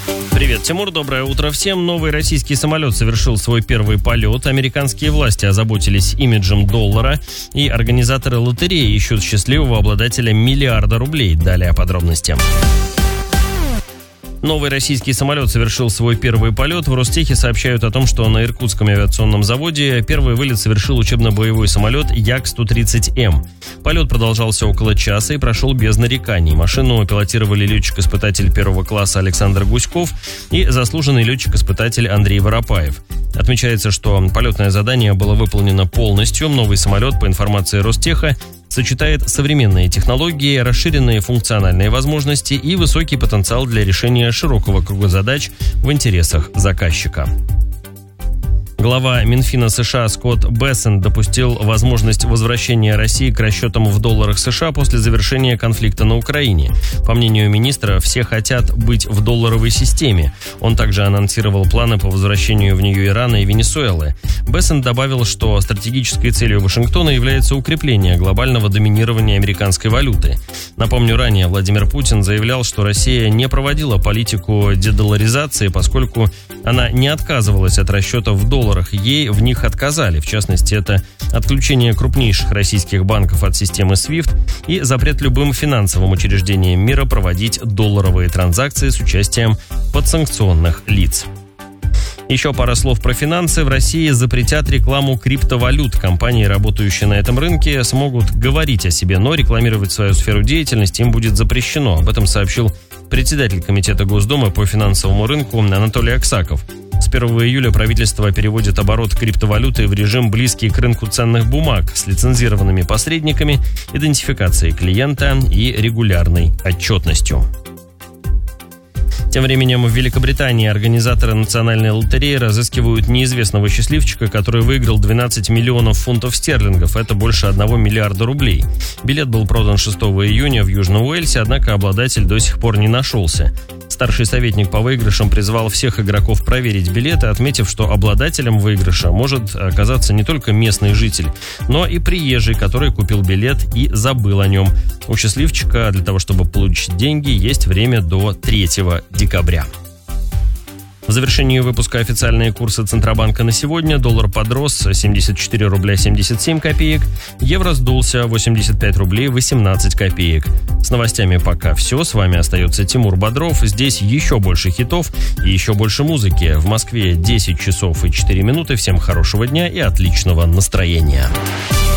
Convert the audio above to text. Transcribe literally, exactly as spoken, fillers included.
Привет, Тимур, доброе утро всем. Новый российский самолет совершил свой первый полет. Американские власти озаботились имиджем доллара, и организаторы лотереи ищут счастливого обладателя миллиарда рублей. Далее подробности. Новый российский самолет совершил свой первый полет. В Ростехе сообщают о том, что на Иркутском авиационном заводе первый вылет совершил учебно-боевой самолет Як сто тридцать эм. Полет продолжался около часа и прошел без нареканий. Машину пилотировали летчик-испытатель первого класса Александр Гуськов и заслуженный летчик-испытатель Андрей Воропаев. Отмечается, что полетное задание было выполнено полностью. Новый самолет, по информации Ростеха, сочетает современные технологии, расширенные функциональные возможности и высокий потенциал для решения широкого круга задач в интересах заказчика. Глава Минфина США Скотт Бессент допустил возможность возвращения России к расчетам в долларах США после завершения конфликта на Украине. По мнению министра, все хотят быть в долларовой системе. Он также анонсировал планы по возвращению в нее Ирана и Венесуэлы. Бессент добавил, что стратегической целью Вашингтона является укрепление глобального доминирования американской валюты. Напомню, ранее Владимир Путин заявлял, что Россия не проводила политику дедолларизации, поскольку она не отказывалась от расчетов в долларах. Ей в них отказали. В частности, это отключение крупнейших российских банков от системы свифт и запрет любым финансовым учреждениям мира проводить долларовые транзакции с участием подсанкционных лиц. Еще пара слов про финансы. В России запретят рекламу криптовалют. Компании, работающие на этом рынке, смогут говорить о себе, но рекламировать свою сферу деятельности им будет запрещено. Об этом сообщил председатель Комитета Госдумы по финансовому рынку Анатолий Аксаков. С первого июля правительство переводит оборот криптовалюты в режим, близкий к рынку ценных бумаг, с лицензированными посредниками, идентификацией клиента и регулярной отчетностью. Тем временем в Великобритании организаторы национальной лотереи разыскивают неизвестного счастливчика, который выиграл двенадцать миллионов фунтов стерлингов. Это больше одного миллиарда рублей. Билет был продан шестого июня в Южном Уэльсе, однако обладатель до сих пор не нашелся. Старший советник по выигрышам призвал всех игроков проверить билеты, отметив, что обладателем выигрыша может оказаться не только местный житель, но и приезжий, который купил билет и забыл о нем. У счастливчика для того, чтобы получить деньги, есть время до третьего декабря. В завершении выпуска официальные курсы Центробанка на сегодня. Доллар подрос семьдесят четыре рубля семьдесят семь копеек, евро сдулся восемьдесят пять рублей восемнадцать копеек. С новостями пока все. С вами остается Тимур Бодров. Здесь еще больше хитов и еще больше музыки. В Москве десять часов и четыре минуты. Всем хорошего дня и отличного настроения.